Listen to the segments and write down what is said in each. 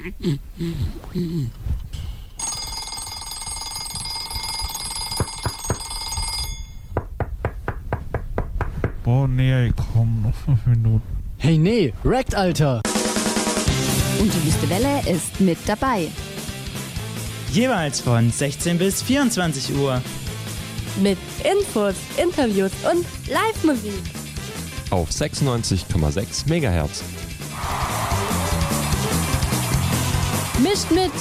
Boah, nee, komm, noch 5 Minuten. Hey, nee, wreckt, Alter! Und die Wüste Welle ist mit dabei. Jeweils von 16 bis 24 Uhr. Mit Infos, Interviews und Live-Musik. Auf 96,6 MHz. Mischt mit!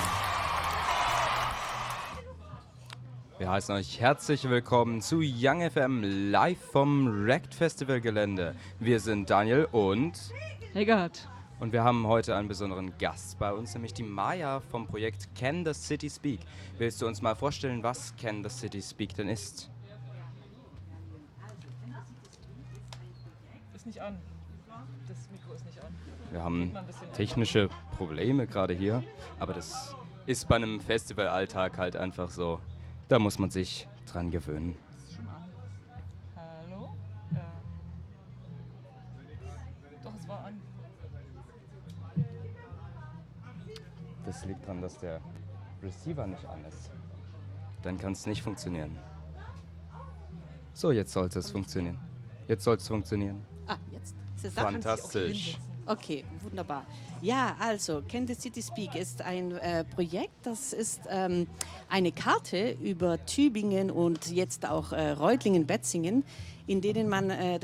Wir heißen euch herzlich willkommen zu Young FM live vom Wrecked Festival Gelände. Wir sind Daniel und Eggert. Und wir haben heute einen besonderen Gast bei uns, nämlich die Maya vom Projekt Can the City Speak. Willst du uns mal vorstellen, was Can the City Speak denn ist? Ist nicht an. Das Mikro ist nicht an. Wir haben technische Probleme gerade hier, aber das ist bei einem Festivalalltag halt einfach so. Da muss man sich dran gewöhnen. Hallo? Doch, es war an. Das liegt daran, dass der Receiver nicht an ist. Dann kann es nicht funktionieren. So, jetzt sollte es funktionieren. Jetzt soll es funktionieren. Ah, jetzt. Ist es da? Fantastisch. Okay, wunderbar. Ja, also, Can the City Speak ist ein Projekt, das ist eine Karte über Tübingen und jetzt auch Reutlingen-Wetzingen, in denen man